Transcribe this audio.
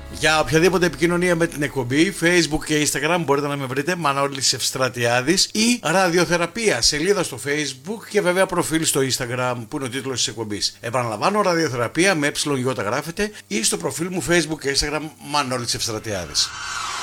Για οποιαδήποτε επικοινωνία με την εκπομπή, Facebook και Instagram μπορείτε να με βρείτε Μανώλης Ευστρατιάδης ή Ραδιοθεραπεία, σελίδα στο Facebook και βέβαια προφίλ στο Instagram που είναι ο τίτλος της εκπομπής. Επαναλαμβάνω, Ραδιοθεραπεία με ΕΙ γράφετε ή στο προφίλ μου Facebook και Instagram Μανώλης Ευστρατιάδης.